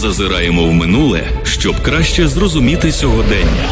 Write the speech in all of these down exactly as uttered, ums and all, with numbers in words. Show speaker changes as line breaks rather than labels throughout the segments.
зазираємо в минуле, щоб краще зрозуміти сьогодення.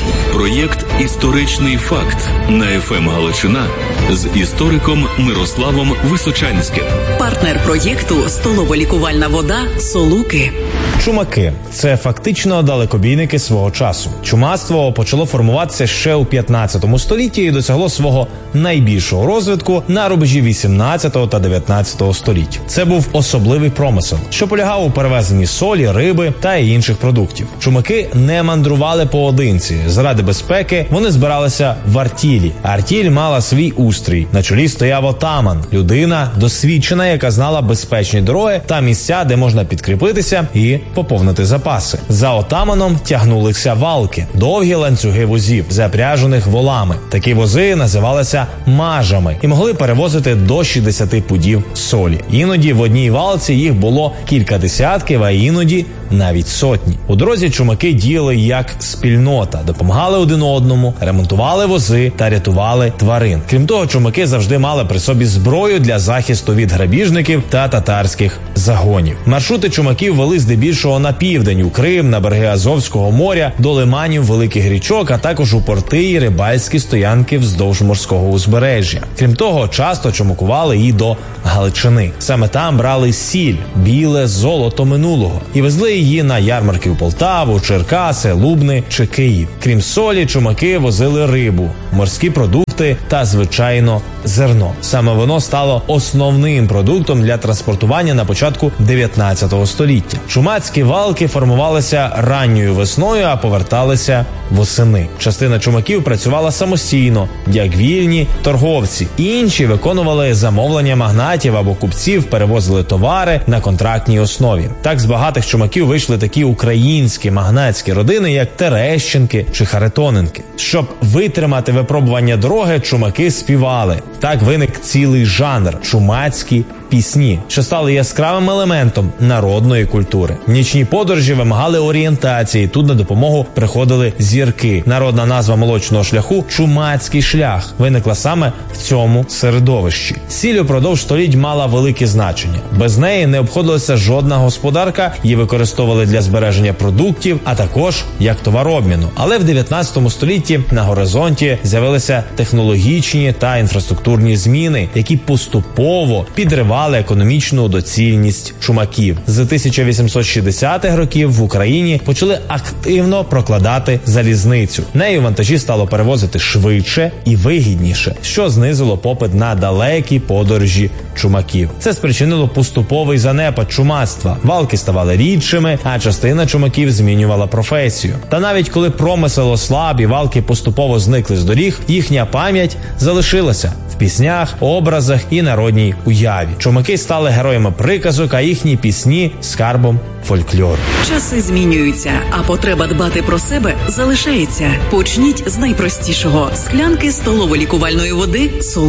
Проєкт «Історичний факт» на еф ем Галичина з істориком Мирославом Височанським.
Партнер проєкту «Столово-лікувальна вода Солуки».
Чумаки – це фактично далекобійники свого часу. Чумацтво почало формуватися ще у п'ятнадцятому столітті і досягло свого найбільшого розвитку на рубежі вісімнадцятого та дев'ятнадцятого століть. Це був особливий промисел, що полягав у перевезенні солі, риби та інших продуктів. Чумаки не мандрували поодинці. Заради безпеки вони збиралися в артілі. Артіль мала свій устрій. На чолі стояв отаман – людина досвідчена, яка знала безпечні дороги та місця, де можна підкріпитися і поповнити запаси. За отаманом тягнулися валки – довгі ланцюги возів, запряжених волами. Такі вози називалися мажами і могли перевозити до шістдесят пудів солі. Іноді в одній валці їх було кілька десятків, а іноді навіть сотні. У дорозі чумаки діяли як спільнота, допомагали один одному, ремонтували вози та рятували тварин. Крім того, чумаки завжди мали при собі зброю для захисту від грабіжників та татарських загонів. Маршрути чумаків вели здебільшого на південь, у Крим, на береги Азовського моря, до лиманів великих річок, а також у порти і рибальські стоянки вздовж морського узбережжя. Крім того, часто чумакували і до Галичини. Саме там брали сіль, біле золото минулого, і везли її на ярмарки у Полтаву, Черкаси, Лубни чи Київ. Крім солі, чумаки возили рибу, морські продукти та, звичайно, зерно. Саме воно стало основним продуктом для транспортування на початку дев'ятнадцятого століття. Чумацькі валки формувалися ранньою весною, а поверталися восени. Частина чумаків працювала самостійно, як вільні торговці. Інші виконували замовлення магнатів або купців, перевозили товари на контрактній основі. Так з багатих чумаків вийшли такі українські магнатські родини, як Терещенки чи Харитоненки. Щоб витримати випробування дороги, чумаки співали. Так виник цілий жанр – чумацькі пісні, що стали яскравим елементом народної культури. Нічні подорожі вимагали орієнтації, тут на допомогу приходили зірки. Народна назва молочного шляху – чумацький шлях, виникла саме в цьому середовищі. Сіль упродовж століть мала велике значення. Без неї не обходилася жодна господарка, її використовували для збереження продуктів, а також як товарообміну. Але в дев'ятнадцятому столітті на горизонті з'явилися технологічні та інфраструктурні зміни, які поступово підривали економічну доцільність чумаків. З тисяча вісімсот шістдесятих років в Україні почали активно прокладати залізницю. Нею вантажі стало перевозити швидше і вигідніше, що знизило попит на далекі подорожі чумаків. Це спричинило поступовий занепад чумацтва. Валки ставали рідшими, а частина чумаків змінювала професію. Та навіть коли промисел ослаб і валки поступово зникли з доріг, їхня пам'ять залишилася в піснях, образах і народній уяві. Чумаки стали героями приказок, а їхні пісні – скарбом фольклору.
Часи змінюються, а потреба дбати про себе залишається. Почніть з найпростішого – склянки столово-лікувальної води «Солуки».